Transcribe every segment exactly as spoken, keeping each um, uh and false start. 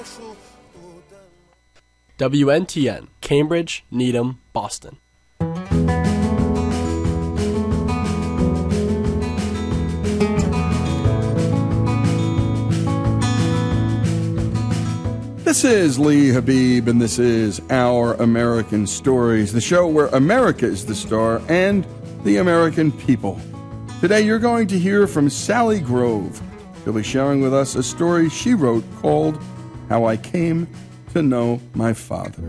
W N T N, Cambridge, Needham, Boston. This is Lee Habib, and this is Our American Stories, the show where America is the star and the American people. Today you're going to hear from Sally Grove. She'll be sharing with us a story she wrote called How I Came to Know My Father.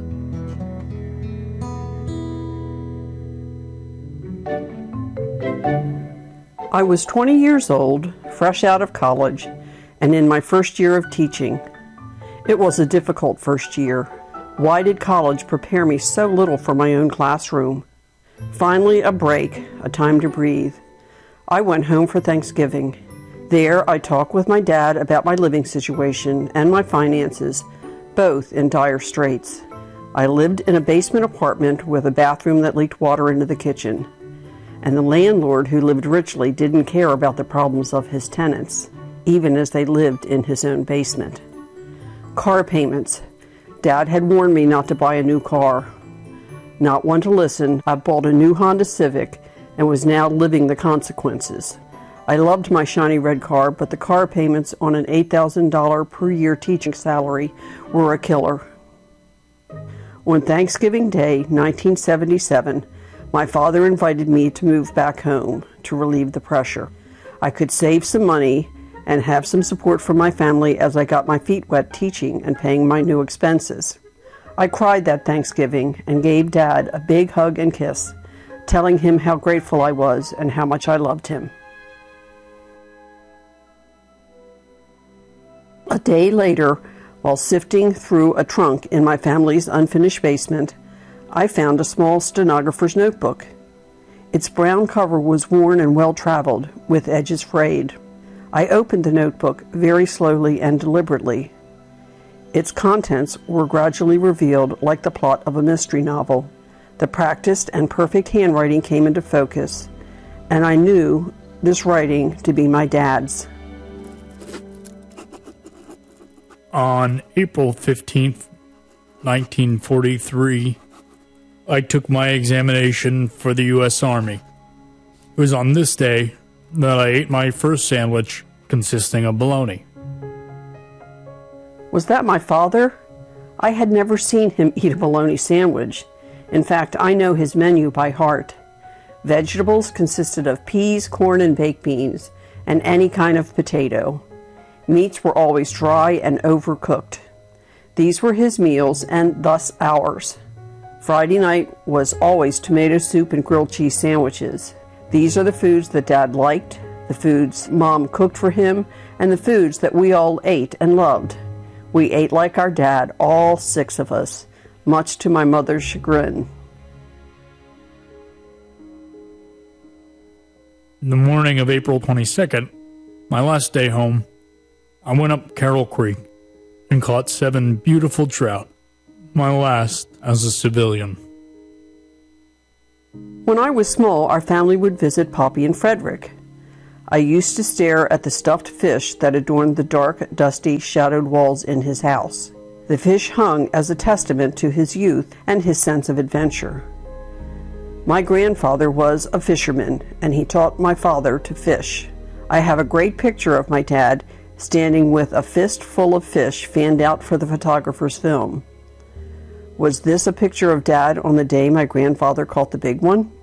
I was twenty years old, fresh out of college, and in my first year of teaching. It was a difficult first year. Why did college prepare me so little for my own classroom? Finally, a break, a time to breathe. I went home for Thanksgiving. There, I talked with my dad about my living situation and my finances, both in dire straits. I lived in a basement apartment with a bathroom that leaked water into the kitchen. And the landlord, who lived richly, didn't care about the problems of his tenants, even as they lived in his own basement. Car payments. Dad had warned me not to buy a new car. Not one to listen, I bought a new Honda Civic and was now living the consequences. I loved my shiny red car, but the car payments on an eight thousand dollars per year teaching salary were a killer. On Thanksgiving Day, nineteen seventy-seven, my father invited me to move back home to relieve the pressure. I could save some money and have some support from my family as I got my feet wet teaching and paying my new expenses. I cried that Thanksgiving and gave Dad a big hug and kiss, telling him how grateful I was and how much I loved him. A day later, while sifting through a trunk in my family's unfinished basement, I found a small stenographer's notebook. Its brown cover was worn and well-traveled, with edges frayed. I opened the notebook very slowly and deliberately. Its contents were gradually revealed like the plot of a mystery novel. The practiced and perfect handwriting came into focus, and I knew this writing to be my dad's. On April fifteenth, nineteen forty-three, I took my examination for the U S Army. It was on this day that I ate my first sandwich consisting of bologna. Was that my father? I had never seen him eat a bologna sandwich. In fact, I know his menu by heart. Vegetables consisted of peas, corn, and baked beans, and any kind of potato. Meats were always dry and overcooked. These were his meals, and thus ours. Friday night was always tomato soup and grilled cheese sandwiches. These are the foods that Dad liked, the foods Mom cooked for him, and the foods that we all ate and loved. We ate like our dad, all six of us, much to my mother's chagrin. In the morning of April twenty-second, my last day home, I went up Carroll Creek and caught seven beautiful trout, my last as a civilian. When I was small, our family would visit Poppy and Frederick. I used to stare at the stuffed fish that adorned the dark, dusty, shadowed walls in his house. The fish hung as a testament to his youth and his sense of adventure. My grandfather was a fisherman, and he taught my father to fish. I have a great picture of my dad standing with a fist full of fish fanned out for the photographer's film. Was this a picture of Dad on the day my grandfather caught the big one?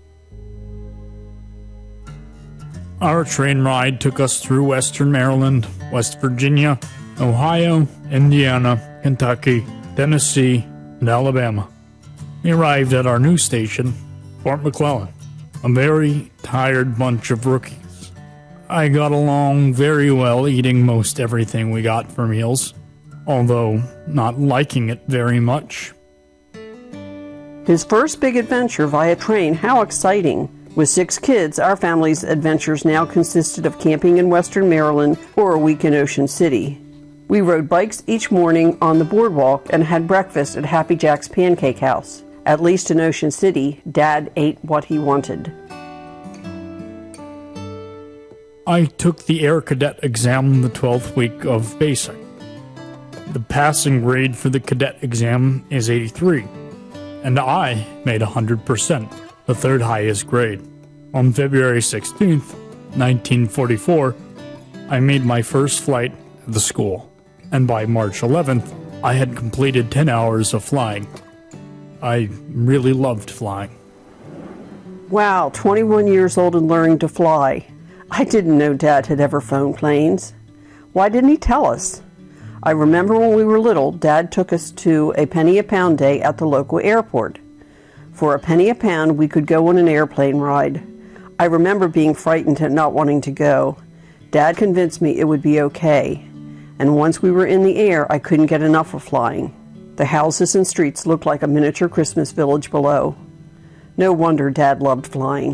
Our train ride took us through Western Maryland, West Virginia, Ohio, Indiana, Kentucky, Tennessee, and Alabama. We arrived at our new station, Fort McClellan, a very tired bunch of rookies. I got along very well eating most everything we got for meals, although not liking it very much. His first big adventure via train, how exciting! With six kids, our family's adventures now consisted of camping in Western Maryland or a week in Ocean City. We rode bikes each morning on the boardwalk and had breakfast at Happy Jack's Pancake House. At least in Ocean City, Dad ate what he wanted. I took the Air Cadet exam the twelfth week of basic. The passing grade for the cadet exam is eighty-three, and I made one hundred percent, the third highest grade. On February sixteenth, nineteen forty-four, I made my first flight at the school, and by March eleventh, I had completed ten hours of flying. I really loved flying. Wow, twenty-one years old and learning to fly. I didn't know Dad had ever flown planes. Why didn't he tell us? I remember when we were little, Dad took us to a penny a pound day at the local airport. For a penny a pound, we could go on an airplane ride. I remember being frightened and not wanting to go. Dad convinced me it would be okay. And once we were in the air, I couldn't get enough of flying. The houses and streets looked like a miniature Christmas village below. No wonder Dad loved flying.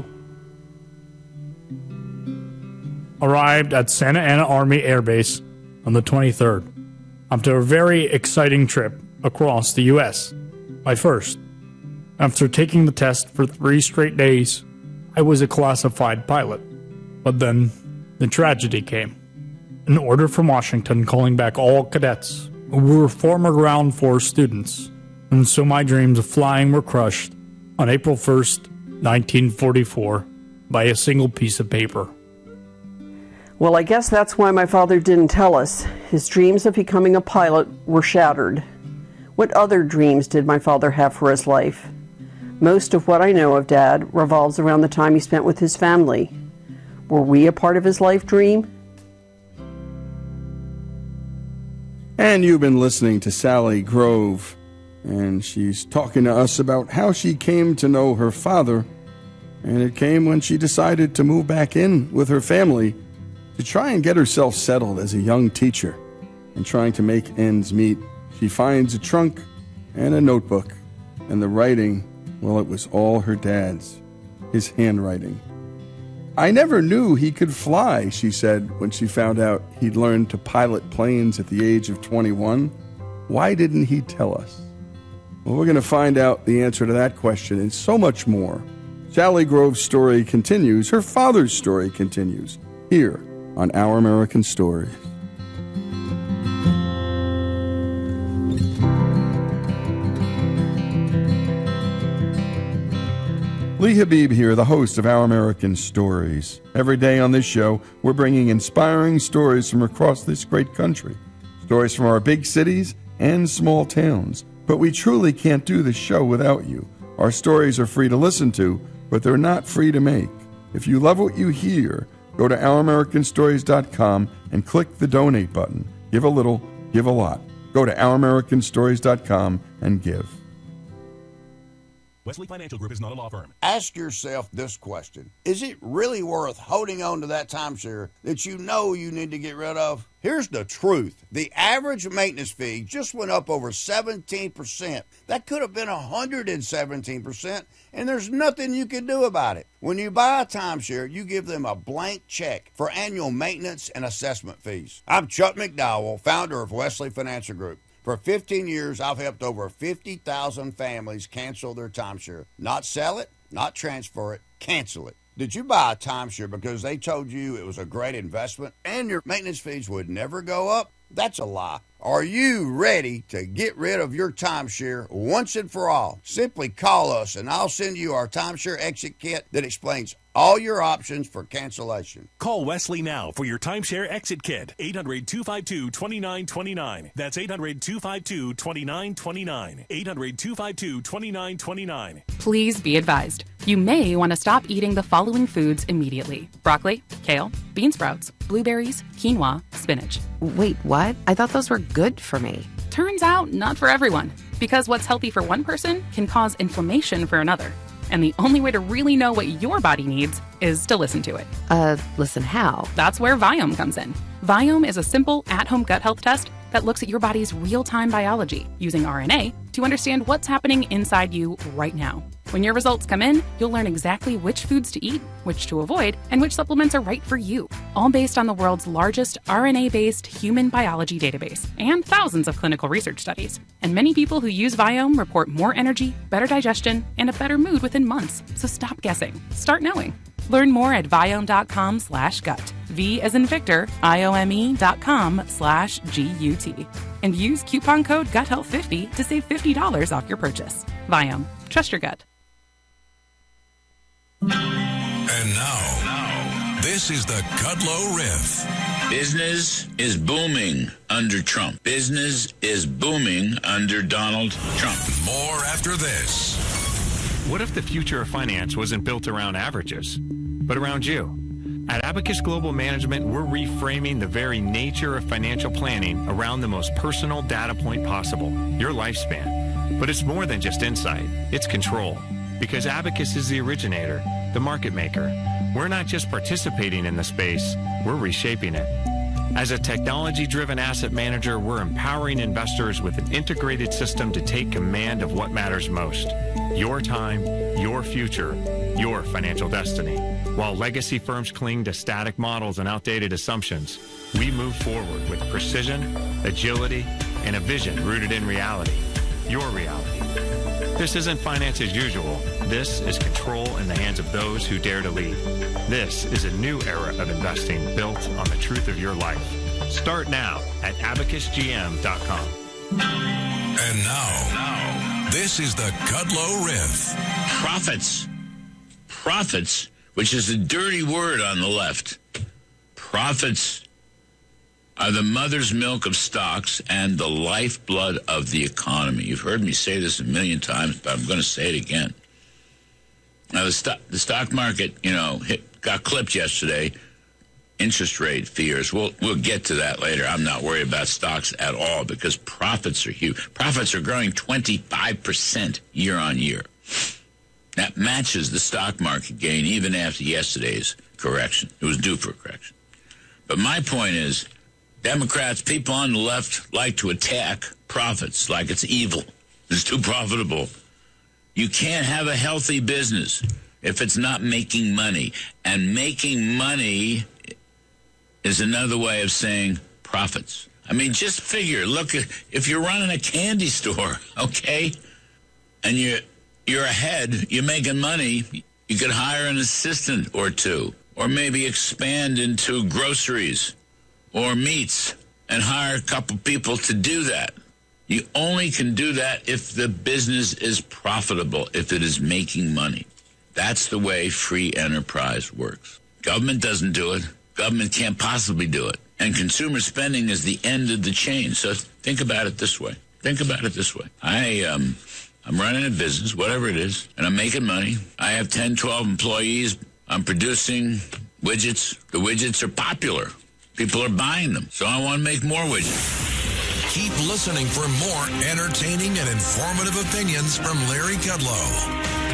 Arrived at Santa Ana Army Air Base on the twenty-third, after a very exciting trip across the U S My first. After taking the test for three straight days, I was a classified pilot. But then, the tragedy came. An order from Washington calling back all cadets who were former ground force students. And so my dreams of flying were crushed on April first, nineteen forty-four, by a single piece of paper. Well, I guess that's why my father didn't tell us. His dreams of becoming a pilot were shattered. What other dreams did my father have for his life? Most of what I know of Dad revolves around the time he spent with his family. Were we a part of his life dream? And you've been listening to Sally Grove, and she's talking to us about how she came to know her father, and it came when she decided to move back in with her family to try and get herself settled as a young teacher. And trying to make ends meet, she finds a trunk and a notebook, and the writing, well, it was all her dad's, his handwriting. I never knew he could fly, she said when she found out he'd learned to pilot planes at the age of twenty-one. Why didn't he tell us? Well, we're going to find out the answer to that question and so much more. Sally Grove's story continues. Her father's story continues here on Our American Stories. Lee Habib here, the host of Our American Stories. Every day on this show, we're bringing inspiring stories from across this great country. Stories from our big cities and small towns. But we truly can't do this show without you. Our stories are free to listen to, but they're not free to make. If you love what you hear, go to our american stories dot com and click the donate button. Give a little, give a lot. Go to our american stories dot com and give. Wesley Financial Group is not a law firm. Ask yourself this question. Is it really worth holding on to that timeshare that you know you need to get rid of? Here's the truth. The average maintenance fee just went up over seventeen percent. That could have been one hundred seventeen percent, and there's nothing you can do about it. When you buy a timeshare, you give them a blank check for annual maintenance and assessment fees. I'm Chuck McDowell, founder of Wesley Financial Group. For fifteen years, I've helped over fifty thousand families cancel their timeshare. Not sell it, not transfer it, cancel it. Did you buy a timeshare because they told you it was a great investment and your maintenance fees would never go up? That's a lie. Are you ready to get rid of your timeshare once and for all? Simply call us and I'll send you our timeshare exit kit that explains all your options for cancellation. Call Wesley now for your timeshare exit kit. eight hundred, two five two, two nine two nine. That's eight hundred, two five two, two nine two nine. eight hundred, two five two, two nine two nine. Please be advised. You may want to stop eating the following foods immediately. Broccoli, kale, bean sprouts, blueberries, quinoa, spinach. Wait, what? I thought those were good for me. Turns out, not for everyone. Because what's healthy for one person can cause inflammation for another. And the only way to really know what your body needs is to listen to it. Uh, listen how? That's where Viome comes in. Viome is a simple, at-home gut health test that looks at your body's real-time biology using R N A to understand what's happening inside you right now. When your results come in, you'll learn exactly which foods to eat, which to avoid, and which supplements are right for you, all based on the world's largest R N A-based human biology database and thousands of clinical research studies. And many people who use Viome report more energy, better digestion, and a better mood within months. So stop guessing. Start knowing. Learn more at Viome.com slash gut. V as in Victor, I O M E dot com slash G U T. and use coupon code gut health fifty to save fifty dollars off your purchase. Viome. Trust your gut. And now, this is the Kudlow Riff. Business is booming under Trump. Business is booming under Donald Trump. More after this. What if the future of finance wasn't built around averages, but around you? At Abacus Global Management, we're reframing the very nature of financial planning around the most personal data point possible, your lifespan. But it's more than just insight, it's control. Because Abacus is the originator, the market maker. We're not just participating in the space, we're reshaping it. As a technology-driven asset manager, we're empowering investors with an integrated system to take command of what matters most. Your time, your future, your financial destiny. While legacy firms cling to static models and outdated assumptions, we move forward with precision, agility, and a vision rooted in reality. Your reality. This isn't finance as usual. This is control in the hands of those who dare to lead. This is a new era of investing built on the truth of your life. Start now at abacus g m dot com. And now, now, this is the Kudlow Riff. Profits. Profits, which is a dirty word on the left. Profits are the mother's milk of stocks and the lifeblood of the economy. You've heard me say this a million times, but I'm going to say it again. Now, the stock, the stock market, you know, hit, got clipped yesterday. Interest rate fears. We'll, we'll get to that later. I'm not worried about stocks at all because profits are huge. Profits are growing twenty-five percent year on year. That matches the stock market gain even after yesterday's correction. It was due for a correction. But my point is, Democrats, people on the left like to attack profits like it's evil. It's too profitable. You can't have a healthy business if it's not making money. And making money is another way of saying profits. I mean, just figure, look, if you're running a candy store, okay, and you're, you're ahead, you're making money, you could hire an assistant or two, or maybe expand into groceries or meats and hire a couple people to do that. You only can do that if the business is profitable, if it is making money. That's the way free enterprise works. Government doesn't do it. Government can't possibly do it. And consumer spending is the end of the chain. So think about it this way. Think about it this way. I, um, I'm running a business, whatever it is, and I'm making money. I have ten, twelve employees. I'm producing widgets. The widgets are popular. People are buying them. So I want to make more widgets. Keep listening for more entertaining and informative opinions from Larry Kudlow.